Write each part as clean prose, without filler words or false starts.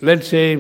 let's say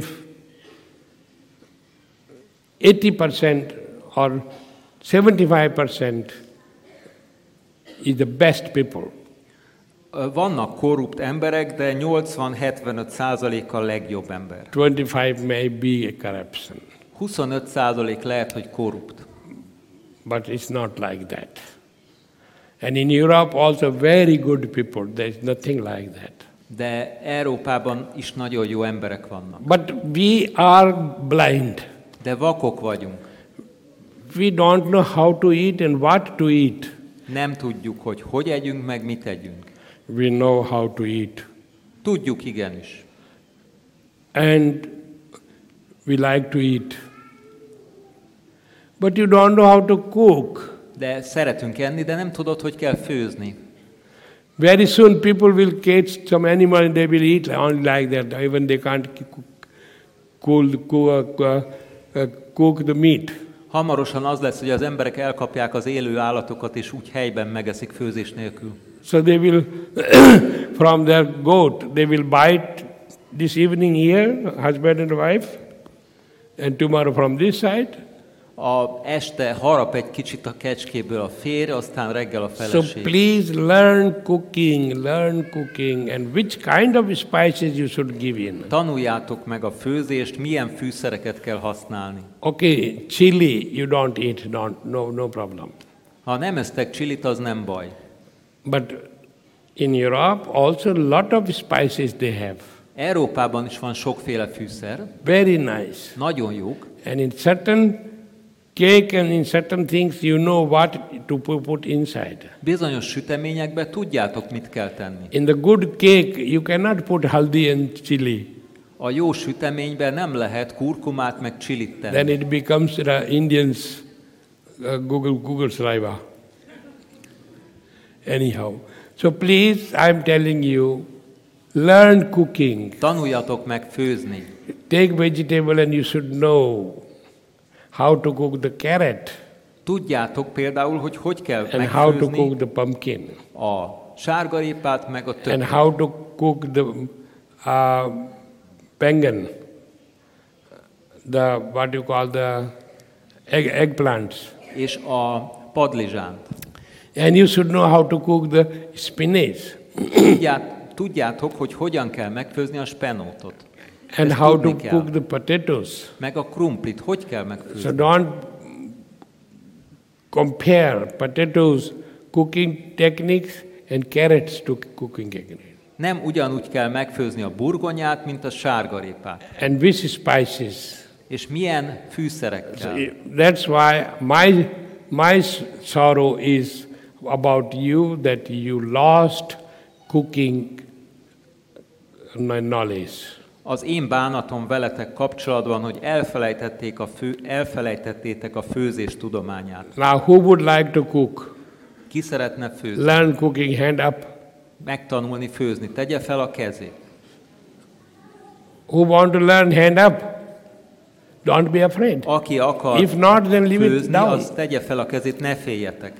80% or 75% is the best people. Vannak korrupt emberek, de 80-75% a legjobb ember. 25 may be a corruption. 25% lehet, hogy korrupt. But it's not like that. And in Europe also very good people. There's nothing like that. De Európában is nagyon jó emberek vannak. But we are blind. De vakok vagyunk. We don't know how to eat and what to eat. Nem tudjuk, hogy együnk, meg mit együnk. We know how to eat. Tudjuk igenis. And we like to eat. But you don't know how to cook. De szeretünk enni, de nem tudod, hogy kell főzni. Very soon people will catch some animal and they will eat only like that. Even they can't cook the meat. Hamarosan az lesz, hogy az emberek elkapják az élő állatokat, és úgy helyben megeszik főzés nélkül. So they will, from their goat, they will bite this evening here, husband and wife, and tomorrow from this side. Este harap egy kicsit a kecskéből a férj, aztán reggel a feleség. So please learn cooking, and which kind of spices you should give in. Tanuljátok meg a főzést, milyen fűszereket kell használni. Okay, chili you don't eat, no problem. Ha nem esztek csilit, az nem baj. But in Europe also a lot of spices they have. Európában is van sokféle fűszer. Very nice. Nagyon jók. And in certain cake and in certain things you know what to put inside. Bizonyos süteményekbe tudjátok, mit kell tenni. In the good cake you cannot put haldi and chili. A jó süteményben nem lehet kurkumát meg csilit tenni. Then it becomes the Indians Google saliva. Anyhow. So please, I'm telling you, learn cooking. Tanuljatok meg főzni. Take vegetable and you should know how to cook the carrot. Tudjátok például, hogy kell and how to megfőzni cook the pumpkin. A sárgarépát meg a többit. And how to cook the pengen. The what you call the eggplants. És a padlizsánt. And you should know how to cook the spinach. Tudjátok, hogy hogyan kell megfőzni a spenótot. And ezt how to kell. cook the potatoes. Meg a krumplit, hogy kell megfőzni. So don't compare potatoes cooking techniques and carrots to cooking techniques. Nem ugyanúgy kell megfőzni a burgonyát, mint a sárgarépát. And which spices. És milyen fűszerekkel. So that's why my sorrow is about you, that you lost cooking knowledge. Az én bánatom veletek kapcsolatban, hogy elfelejtettétek a főzés tudományát. Now who would like to cook? Ki szeretne főzni? Learn cooking, hand up. Megtanulni főzni. Tegye fel a kezét. Who want to learn, hand up? Don't be afraid. Aki akar If not, then leave it főzni, down. az tegye fel a kezét, ne féljetek.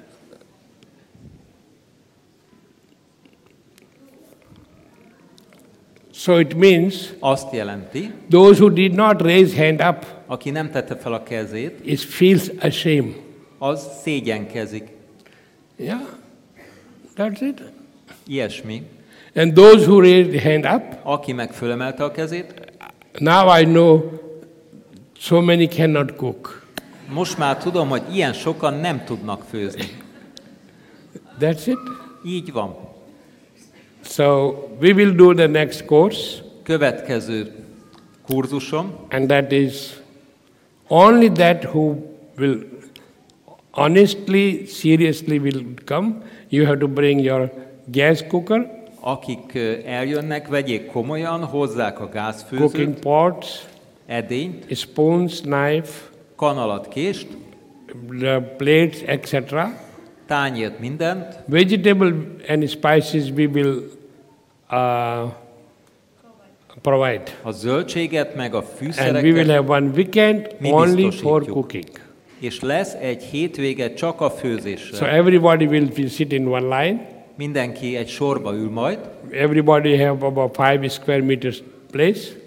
So it means Azt jelenti, those who did not raise hand up aki nem tette fel a kezét, is feels ashamed. az szégyenkezik. Yeah, that's it. Ilyesmi. And those who raised hand up, Aki meg fölemelte a kezét, now I know so many cannot cook. most már tudom, hogy ilyen sokan nem tudnak főzni. That's it. Így van. So we will do the next course, Következő kurzusom, and that is only that who will honestly, seriously will come. You have to bring your gas cooker, akik eljönnek, vegyék komolyan, hozzák a cooking gázfőzőt, pots, edényt, spoons, knife, kanalat, kést, the plates, etc. tányért, mindent. Vegetable and spices we will provide. A zöldséget, meg a And we will fűszereket, have one weekend mi only for biztosítjuk. cooking. És lesz egy hétvége csak a főzésre. So everybody will sit in one line. Mindenki egy sorba ül majd, Everybody have about 5 square meters place.